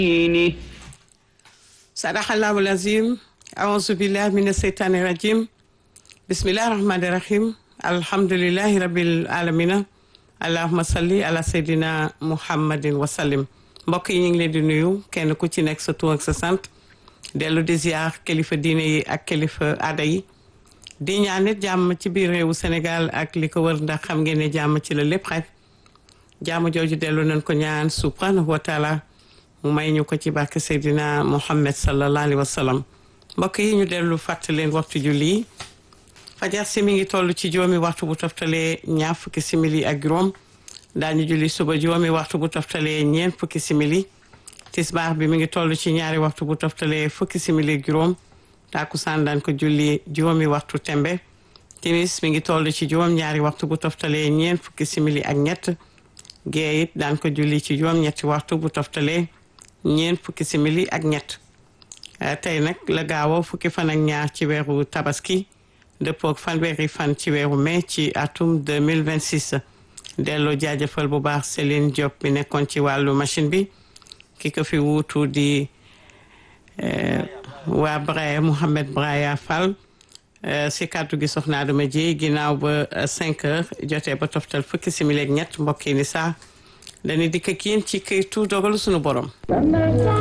Sadaqallahul azim. A'udzu billahi minas shaitani rajim. Bismillahir rahmanir rahim. Alhamdulillahi rabbil alamin. Allahumma salli ala sayidina Muhammadin wa sallim. Mbokk yi ñu ngi leen di nuyu kenn ku ci nekk sa tur ak sa sant dellu di ziar kilifa diine yi ak kilifa aada yi di ñaan nit jàmm ci biir réewu Sénégal ak li ko wër ndax xam ngeen ne jàmm ci la lépp xaj jàmm jooju dellu nañ ko ñaan subhanahu wa taala mu may ñu ko ci barke Seydina Muhammad sallallahu alayhi wa sallam mbokk yi ñu dellu fàttali leen waxtu julli yi fajar si mi ngi toll ci juróomi waxtu bu toftalee ñaar fukki simili ak juróom daañu julli suba juróomi waxtu bu toftalee ñeent fukki simili tisbaar bi mi ngi toll ci ñaari waxtu bu toftalee fukki simili ak juróom tàkkusaan daan ko julli juróomi waxtu tembe timis mi ngi toll ci juróom ñaari waxtu bu toftalee ñeent fukki simili ak ñett gee it daan ko julli ci juróom ñetti waxtu bu toftalee ñeent fukki simili ak ñett tey nag la gaawo fukki fan ak ñaar ci weeru tabaski dëppook fanweeri fan ci weeru mai ci atum 2026 delloo jaajëfal bu baax Céline Diop bi nekkoon ci wàllu machine bi ki ko fi wuutu di waa Braya Mouhamed Braya Fall si kàddu gi soxna Adama ji ginnaaw ba 5 heures jotee ba toftal fukki simili ak ñett mbokk yi ni sax dañuy dikk ak yéen ci këytu dogalu sunu borom